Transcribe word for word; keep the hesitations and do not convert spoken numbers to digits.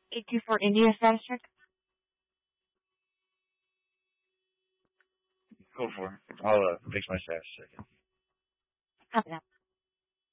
eight two four India status check. Go for it. I'll uh, fix my status second. Copy that.